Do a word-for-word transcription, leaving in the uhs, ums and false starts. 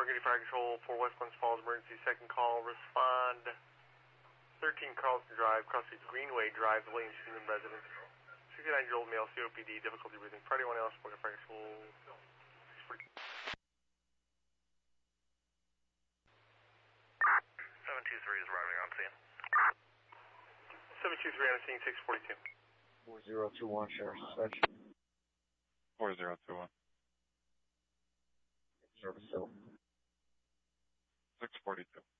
Market Fire Control for West Glens Falls Emergency Second Call. Respond. thirteen Carlson Drive, Cross Street Greenway Drive, the Williams Union residence. sixty-nine-year-old male, C O P D, difficulty breathing. Friday one else, Market Fire Control. seven two three is arriving on scene. seven two three on scene, six forty-two. four zero two one, Sheriff Dispatch. four zero two one. Service Hill. six forty-two.